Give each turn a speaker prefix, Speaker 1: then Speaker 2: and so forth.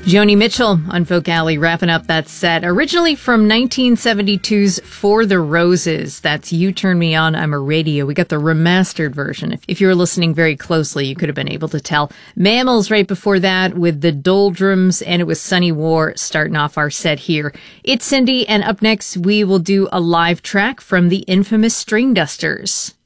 Speaker 1: Joni Mitchell on Folk Alley wrapping up that set. Originally from 1972's For the Roses. That's You Turn Me On, I'm a Radio. We got the remastered version. If you were listening very closely, you could have been able to tell. Mammals right before that with the Doldrums, and it was Sunny War starting off our set here. It's Cindy, and up next we will do a live track from the infamous String Dusters.